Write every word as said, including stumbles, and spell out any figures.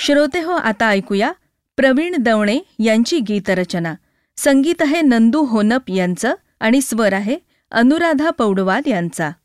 श्रोते हो, आता ऐकूया प्रवीण दवणे यांची गीतरचना. संगीत आहे नंदू होनप यांचं आणि स्वर आहे अनुराधा पौडवाल यांचा.